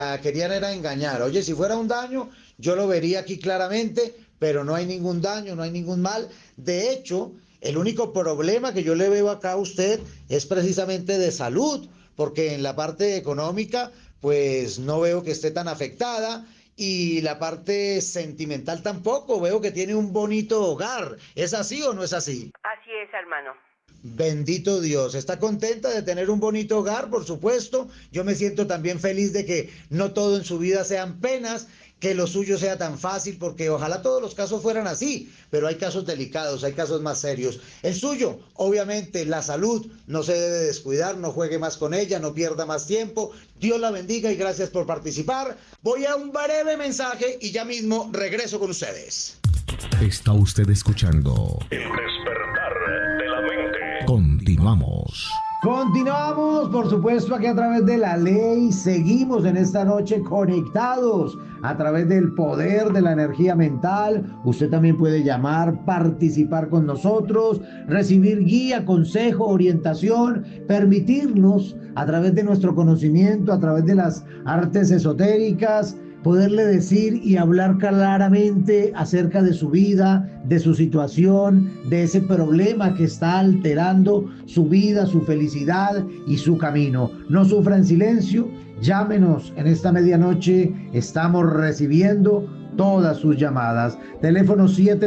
querían era engañar. Oye, si fuera un daño, yo lo vería aquí claramente, pero no hay ningún daño, no hay ningún mal. De hecho, el único problema que yo le veo acá a usted es precisamente de salud, porque en la parte económica, pues no veo que esté tan afectada. Y la parte sentimental tampoco, veo que tiene un bonito hogar. ¿Es así o no es así? Así es, hermano. Bendito Dios, está contenta de tener un bonito hogar, por supuesto. Yo me siento también feliz de que no todo en su vida sean penas, que lo suyo sea tan fácil, porque ojalá todos los casos fueran así, pero hay casos delicados, hay casos más serios. El suyo, obviamente, la salud, no se debe descuidar, no juegue más con ella, no pierda más tiempo. Dios la bendiga y gracias por participar. Voy a un breve mensaje y ya mismo regreso con ustedes. Está usted escuchando El despertar de la mente. Continuamos. Continuamos, por supuesto, aquí a través de la ley. Seguimos en esta noche conectados a través del poder de la energía mental. Usted también puede llamar, participar con nosotros, recibir guía, consejo, orientación, permitirnos a través de nuestro conocimiento, a través de las artes esotéricas, poderle decir y hablar claramente acerca de su vida, de su situación, de ese problema que está alterando su vida, su felicidad y su camino. No sufra en silencio, llámenos en esta medianoche, estamos recibiendo todas sus llamadas. Teléfono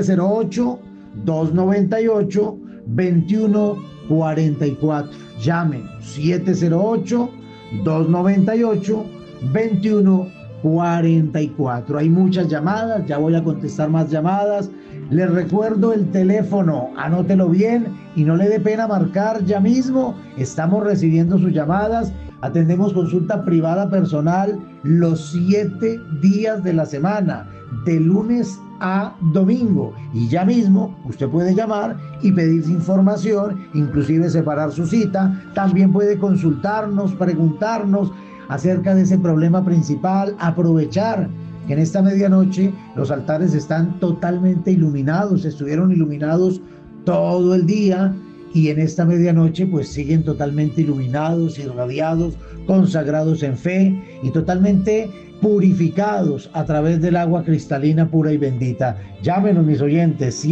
708-298-2144. Llámenos 708-298-2144. Hay muchas llamadas, ya voy a contestar más llamadas. Les recuerdo el teléfono, anótelo bien y no le dé pena marcar ya mismo. Estamos recibiendo sus llamadas. Atendemos consulta privada personal los 7 días de la semana, de lunes a domingo. Y ya mismo usted puede llamar y pedir información, inclusive separar su cita. También puede consultarnos, preguntarnos acerca de ese problema principal, aprovechar que en esta medianoche los altares están totalmente iluminados, estuvieron iluminados todo el día y en esta medianoche pues siguen totalmente iluminados, irradiados, consagrados en fe y totalmente purificados a través del agua cristalina pura y bendita. Llámenos, mis oyentes,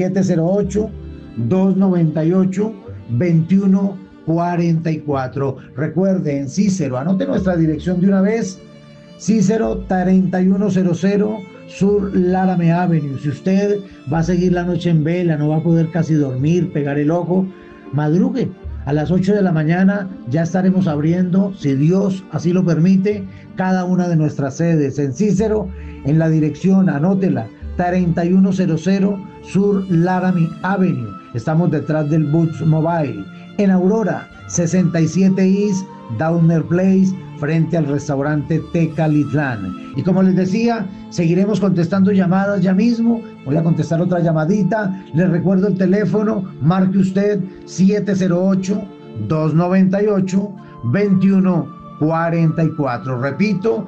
708-298-2144. Recuerden, Cícero, anote nuestra dirección de una vez. Cícero 3100 Sur Laramie Avenue. Si usted va a seguir la noche en vela, no va a poder casi dormir, pegar el ojo, madrugue. A las 8 de la mañana ya estaremos abriendo, si Dios así lo permite, cada una de nuestras sedes. En Cícero, en la dirección, anótela, 3100 Sur Laramie Avenue. Estamos detrás del Boots Mobile. En Aurora, 67 East Downer Place, frente al restaurante Tecalitlán. Y como les decía, seguiremos contestando llamadas ya mismo. Voy a contestar otra llamadita. Les recuerdo el teléfono, marque usted 708-298-2144. Repito,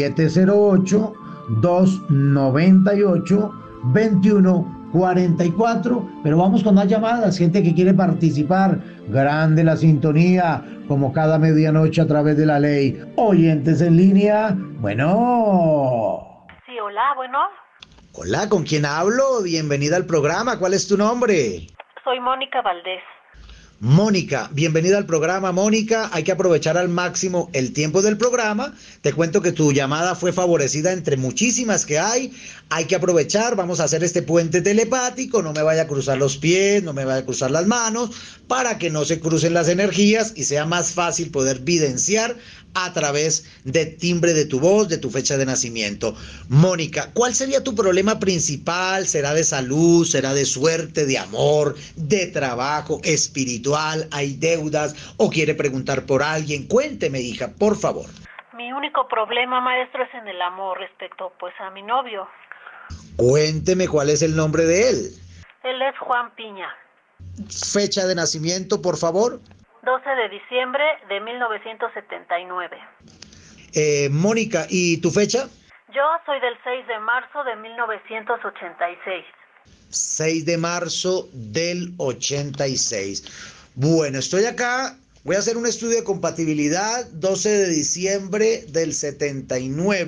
708-298-2144. Pero vamos con más llamadas, gente que quiere participar. Grande la sintonía, como cada medianoche a través de la ley. Oyentes en línea, bueno. Sí, hola, bueno. Hola, ¿con quién hablo? Bienvenida al programa. ¿Cuál es tu nombre? Soy Mónica Valdés. Mónica, bienvenida al programa, Mónica. Hay que aprovechar al máximo el tiempo del programa. Te cuento que tu llamada fue favorecida entre muchísimas que hay. Hay que aprovechar, vamos a hacer este puente telepático. No me vaya a cruzar los pies, no me vaya a cruzar las manos, para que no se crucen las energías y sea más fácil poder videnciar a través del timbre de tu voz, de tu fecha de nacimiento. Mónica, ¿cuál sería tu problema principal? ¿Será de salud? ¿Será de suerte, de amor, de trabajo, espiritual? ¿Hay deudas? ¿O quiere preguntar por alguien? Cuénteme, hija, por favor. Mi único problema, maestro, es en el amor respecto, pues, a mi novio. Cuénteme cuál es el nombre de él. Él es Juan Piña. Fecha de nacimiento, por favor. 12 de diciembre de 1979. Mónica, ¿y tu fecha? Yo soy del 6 de marzo de 1986. 6 de marzo del 86. Bueno, estoy acá Voy a hacer un estudio de compatibilidad 12 de diciembre del 79.